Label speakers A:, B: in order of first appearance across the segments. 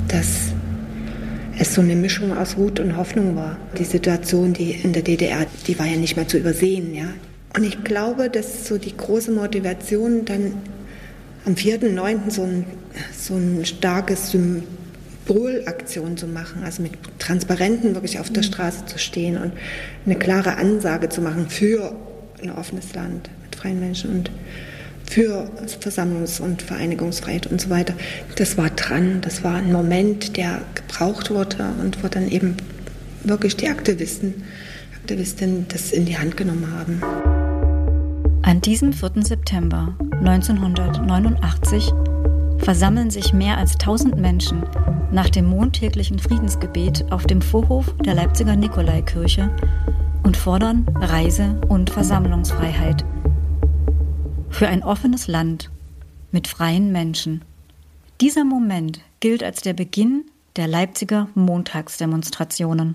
A: dass es so eine Mischung aus Wut und Hoffnung war. Die Situation, die in der DDR, die war ja nicht mehr zu übersehen. Ja? Und ich glaube, dass so die große Motivation dann am 4.9. so ein starkes Symbolaktion zu machen, also mit Transparenten wirklich auf der Straße zu stehen und eine klare Ansage zu machen für ein offenes Land mit freien Menschen und für Versammlungs- und Vereinigungsfreiheit und so weiter. Das war dran, das war ein Moment, der gebraucht wurde und wo dann eben wirklich die Aktivistinnen das in die Hand genommen haben.
B: An diesem 4. September 1989 versammeln sich mehr als 1000 Menschen nach dem montäglichen Friedensgebet auf dem Vorhof der Leipziger Nikolaikirche und fordern Reise- und Versammlungsfreiheit für ein offenes Land mit freien Menschen. Dieser Moment gilt als der Beginn der Leipziger Montagsdemonstrationen.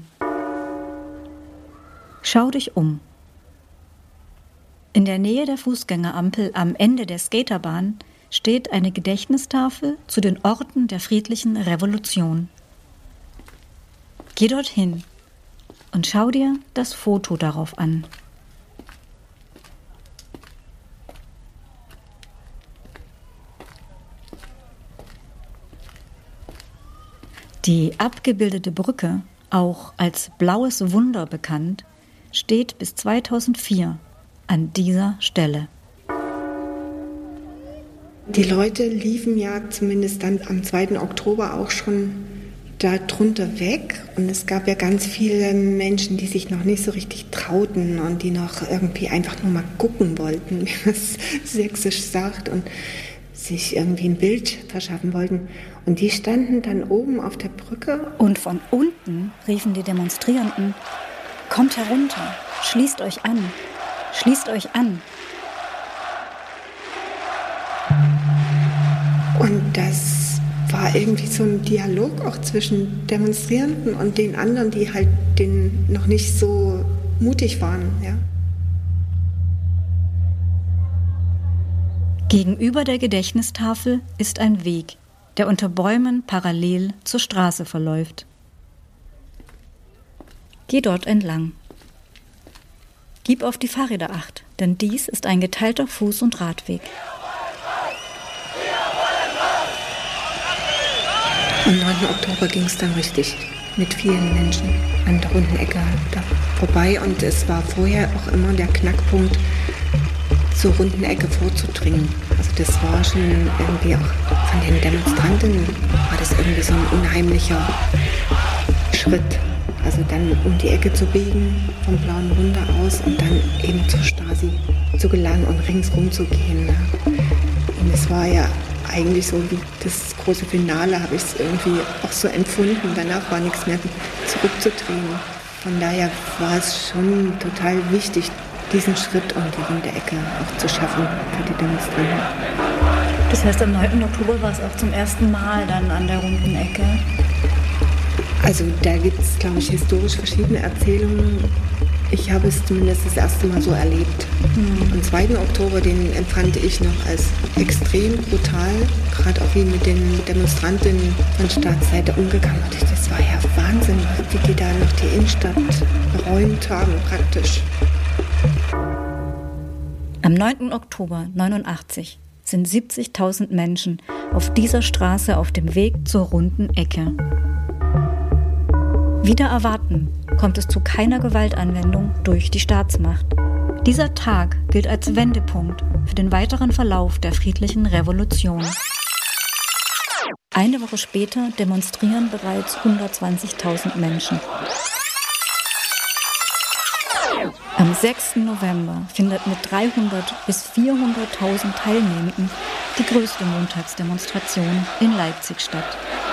B: Schau dich um. In der Nähe der Fußgängerampel am Ende der Skaterbahn steht eine Gedächtnistafel zu den Orten der friedlichen Revolution. Geh dorthin und schau dir das Foto darauf an. Die abgebildete Brücke, auch als Blaues Wunder bekannt, steht bis 2004 an dieser Stelle.
A: Die Leute liefen ja zumindest dann am 2. Oktober auch schon da drunter weg. Und es gab ja ganz viele Menschen, die sich noch nicht so richtig trauten und die noch irgendwie einfach nur mal gucken wollten, wie man es sächsisch sagt, und sich irgendwie ein Bild verschaffen wollten. Und die standen dann oben auf der Brücke.
B: Und von unten riefen die Demonstrierenden: Kommt herunter, schließt euch an, schließt euch an.
A: Und das war irgendwie so ein Dialog auch zwischen Demonstrierenden und den anderen, die halt noch nicht so mutig waren. Ja.
B: Gegenüber der Gedächtnistafel ist ein Weg, der unter Bäumen parallel zur Straße verläuft. Geh dort entlang. Gib auf die Fahrräder Acht, denn dies ist ein geteilter Fuß- und Radweg.
A: Am 9. Oktober ging es dann richtig mit vielen Menschen an der runden Ecke da vorbei. Und es war vorher auch immer der Knackpunkt, zur runden Ecke vorzudringen. Also das war schon irgendwie auch von den Demonstranten, war das irgendwie so ein unheimlicher Schritt. Also dann um die Ecke zu biegen, vom Blauen Wunder aus und dann eben zur Stasi zu gelangen und ringsrum zu gehen. Und es war ja eigentlich so wie das große Finale, habe ich es irgendwie auch so empfunden. Danach war nichts mehr zurückzudrehen. Von daher war es schon total wichtig, diesen Schritt um die runde Ecke auch zu schaffen für die Demonstranten.
B: Das heißt, am 9. Oktober war es auch zum ersten Mal dann an der runden Ecke?
A: Also da gibt es, glaube ich, historisch verschiedene Erzählungen. Ich habe es zumindest das erste Mal so erlebt. Am 2. Oktober, den empfand ich noch als extrem brutal, gerade auch wie mit den Demonstrantinnen von Staatsseite umgegangen wurde. Das war ja Wahnsinn, wie die da noch die Innenstadt geräumt haben praktisch.
B: Am 9. Oktober 89 sind 70.000 Menschen auf dieser Straße auf dem Weg zur runden Ecke. Wider Erwarten kommt es zu keiner Gewaltanwendung durch die Staatsmacht. Dieser Tag gilt als Wendepunkt für den weiteren Verlauf der friedlichen Revolution. Eine Woche später demonstrieren bereits 120.000 Menschen. Am 6. November findet mit 300.000 bis 400.000 Teilnehmenden die größte Montagsdemonstration in Leipzig statt.